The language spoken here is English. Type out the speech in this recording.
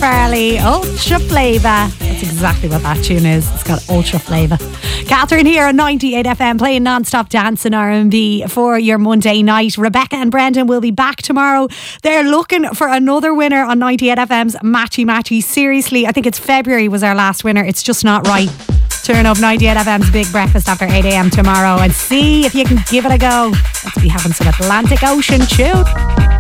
Farley, Ultra Flavour. That's exactly what that tune is. It's got ultra flavour. Catherine here on 98 FM playing non-stop dance and R&B for your Monday night. Rebecca and Brendan will be back tomorrow. They're looking for another winner on 98 FM's Matchy Matchy. Seriously, I think it's February was our last winner. It's just not right. Turn up 98 FM's Big Breakfast after 8 a.m. tomorrow and see if you can give it a go. Let's be having some Atlantic Ocean tune.